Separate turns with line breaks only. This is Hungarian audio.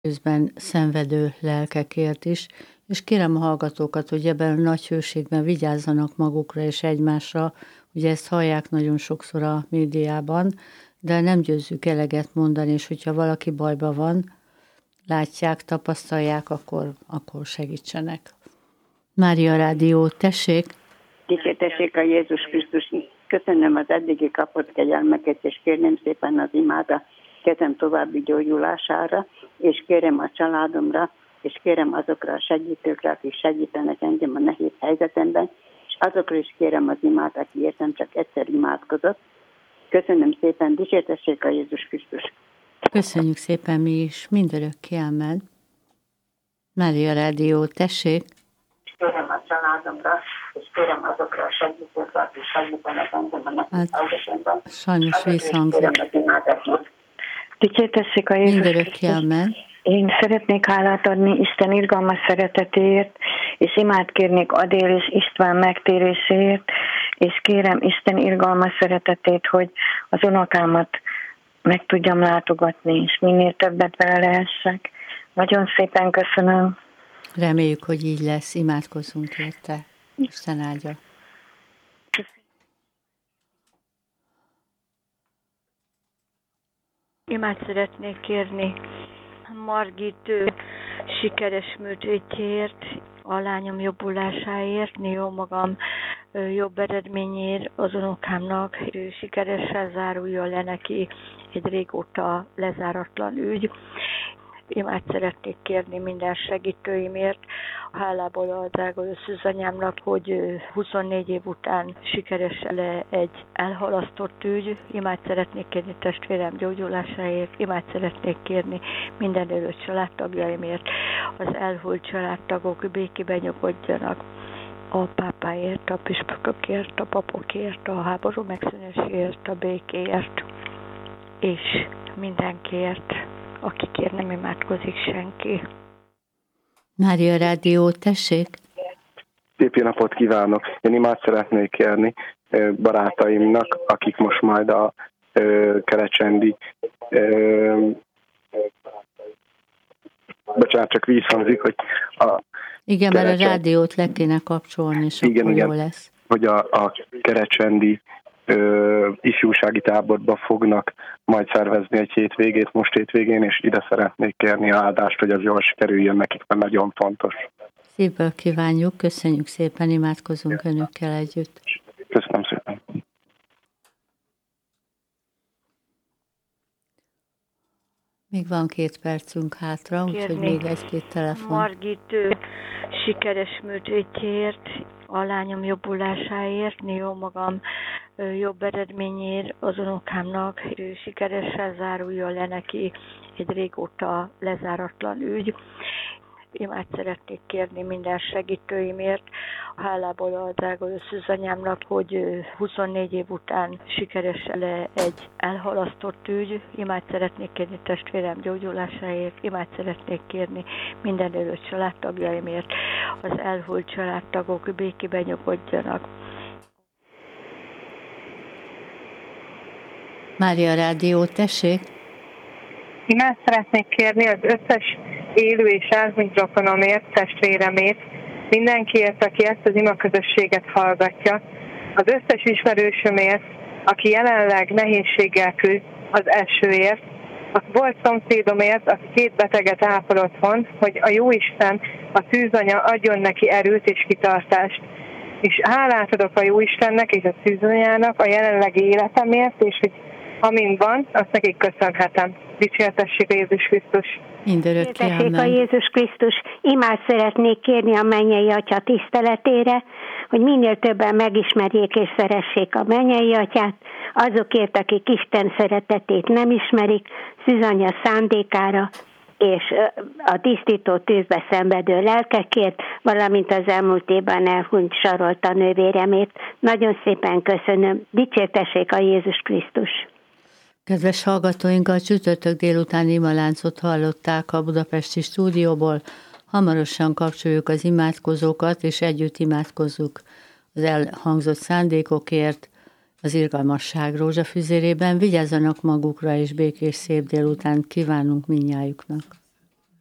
közben szenvedő lelkekért is, és kérem a hallgatókat, hogy ebben a nagy hőségben vigyázzanak magukra és egymásra, ugye ezt hallják nagyon sokszor a médiában, de nem győzzük eleget mondani, és hogyha valaki bajban van, látják, tapasztalják, akkor segítsenek. Mária Rádió, tessék!
Dicsértessék a Jézus Krisztus. Köszönöm az eddigi kapott kegyelmeket, és kérném szépen az imáda kezem további gyógyulására, és kérem a családomra, és kérem azokra a segítőkre, akik segítenek engem a nehéz helyzetemben, és azokra is kérem az imát, aki értem csak egyszer imádkozott. Köszönöm szépen, dicsértessék a Jézus Krisztus.
Köszönjük szépen mi is, mindörökké amen. Mária Rádió, tessék!
Kérem a családomra, és kérem azokra a segítőkre, akik segítenek engem a nehéz helyzetemben.
Sajnos visszhangzik.
Dicsértessék a Jézus
Mindörökké amen.
Én szeretnék hálát adni Isten irgalmas szeretetéért, és imát kérnék Adél és István megtéréséért, és kérem Isten irgalmas szeretetét, hogy az unokámat meg tudjam látogatni, és minél többet vele lehessek. Nagyon szépen köszönöm.
Reméljük, hogy így lesz, imádkozzunk érte. Isten áldja.
Imát szeretnék kérni Margit sikeres műtétjéért, a lányom jobbulásáért, jó magam jobb eredményért, az unokámnak sikeresen záruljon le neki egy régóta lezáratlan ügy. Imát szeretnék kérni minden segítőimért, hálából az ágoló szűzanyámnak, hogy 24 év után sikeresen le egy elhalasztott ügy. Imát szeretnék kérni testvérem gyógyulásáért, imát szeretnék kérni minden élő családtagjaimért, az elhult családtagok békében nyugodjanak, a pápáért, a püspökökért, a papokért, a háború megszűnéséért, a békéért, és mindenkiért, akikért nem imádkozik senki.
Mária Rádió, tessék!
Szép jó napot kívánok! Én imát szeretnék kérni barátaimnak, akik most majd a kerecsendi bocsánat, csak visszhangzik, hogy
igen, mert a rádiót le kéne kapcsolni, és akkor jó lesz.
Hogy a kerecsendi ifjúsági táborba fognak majd szervezni egy hétvégét, most hétvégén, és ide szeretnék kérni áldást, hogy az jól sikerüljön nekik, mert nagyon fontos.
Szívből kívánjuk, köszönjük szépen, imádkozunk önökkel együtt.
Köszönöm szépen.
Még van 2 percünk hátra, úgyhogy még 1-2 telefon.
Margit sikeres műtétjéért, a lányom jobbulásáért, jó magam jobb eredményért, az unokámnak sikeresen záruljon le neki egy régóta lezáratlan ügy. Imát szeretnék kérni minden segítőimért, hálából az ágoló szűzanyámnak, hogy 24 év után sikeresen le egy elhalasztott ügy. Imát szeretnék kérni testvérem gyógyulásáért, imát szeretnék kérni minden élő családtagjaimért, az elhult családtagok békében nyugodjanak.
Mária Rádió, tessék!
Imát szeretnék kérni az összes élő és elhunyt rokonomért, testvéremért, mindenkiért, aki ezt az imaközösséget hallgatja, az összes ismerősömért, aki jelenleg nehézséggel küzd, az esőért, a volt szomszédomért, aki 2 beteget ápol otthon, hogy a Jóisten, a szűzanya adjon neki erőt és kitartást. És hálát adok a Jóistennek és a szűzanyának a jelenlegi életemért, és hogy amin van, azt nekik köszönhetem. Dicsértessék a Jézus Krisztus!
Mindörökké
amen. A Jézus Krisztus, imát szeretnék kérni a mennyei Atya tiszteletére, hogy minél többen megismerjék és szeressék a mennyei Atyát, azokért, akik Isten szeretetét nem ismerik, szűzanya szándékára, és a tisztító tűzbe szenvedő lelkekért, valamint az elmúlt évben elhunyt Sarolta nővéremért. Nagyon szépen köszönöm. Dicsértessék a Jézus Krisztus!
Kedves hallgatóink, a csütörtök délutáni imaláncot hallották a budapesti stúdióból. Hamarosan kapcsoljuk az imádkozókat, és együtt imádkozzuk az elhangzott szándékokért, az irgalmasság rózsafüzérében. Vigyázzanak magukra, és békés szép délután kívánunk mindnyájuknak.